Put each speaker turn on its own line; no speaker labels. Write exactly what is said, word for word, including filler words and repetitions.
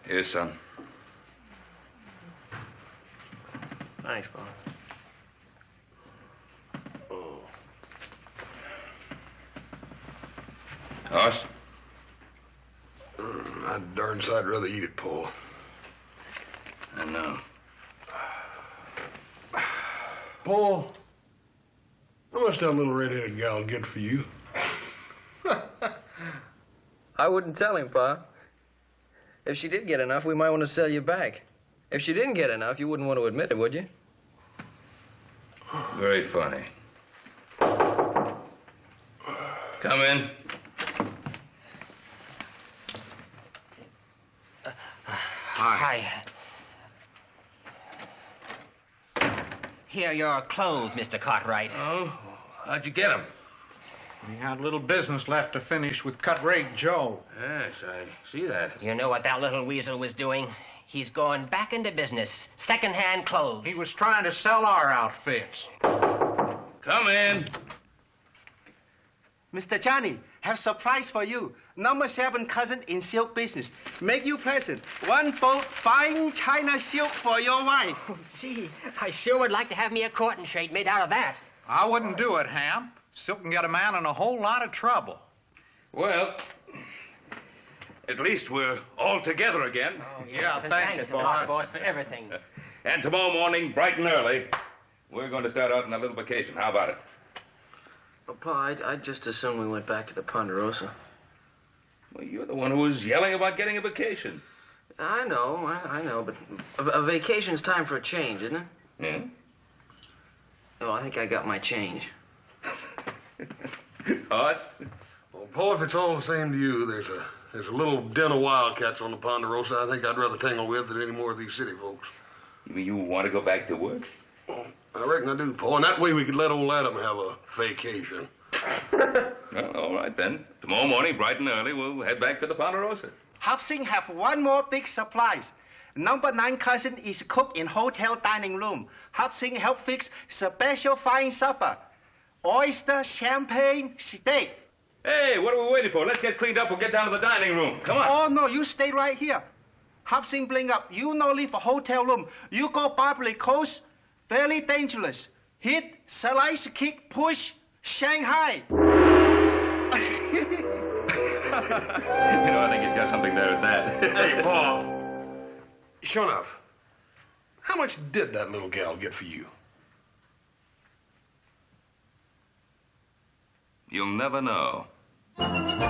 Here, son.
Thanks, Paul. Oh.
Hoss?
Mm, I'd darn sight rather eat it, Paul.
I know.
Paul, how much that little red-headed gal get for you?
I wouldn't tell him, Pa. If she did get enough, we might want to sell you back. If she didn't get enough, you wouldn't want to admit it, would you?
Very funny. Come in.
Uh, hi. Hi. Here are your clothes, Mister Cartwright.
Oh, how'd you get them?
We had a little business left to finish with Cut Rate Joe.
Yes, I see that.
You know what that little weasel was doing? He's going back into business. Second-hand clothes.
He was trying to sell our outfits.
Come in.
Mister Johnny, have surprise for you. Number seven cousin in silk business. Make you present. One fold fine China silk for your wife.
Oh, gee, I sure would like to have me a courting shade made out of that.
I wouldn't do it, Ham. Silk can get a man in a whole lot of trouble.
Well, at least we're all together again.
Oh, yes.
Yeah,
and
thanks,
thanks,
boss.
boss, for everything.
And tomorrow morning, bright and early, we're going to start out on a little vacation. How about it?
Well, Pa, I'd, I'd just as soon we went back to the Ponderosa.
Well, you're the one who was yelling about getting a vacation.
I know, I, I know, but a, a vacation's time for a change, isn't it?
Yeah?
Oh, I think I got my change.
Hoss?
Well, Paul, if it's all the same to you, there's a there's a little den of wildcats on the Ponderosa I think I'd rather tangle with than any more of these city folks.
You mean you want to go back to work?
Well, I reckon I do, Paul, and that way we could let old Adam have a vacation.
Well, all right, then. Tomorrow morning, bright and early, we'll head back to the Ponderosa.
Hopsing have one more big surprise. Number nine cousin is cook in hotel dining room. Hopsing help fix special fine supper. Oyster, champagne, steak.
Hey, what are we waiting for? Let's get cleaned up. We'll get down to the dining room. Come on.
Oh, no, you stay right here. Hopsing bring up. You no leave a hotel room. You go Barbary Coast. Very dangerous. Hit, slice, kick, push, Shanghai.
You know, I think he's got something there at that.
Hey, Paul. Sure enough, how much did that little gal get for you?
You'll never know.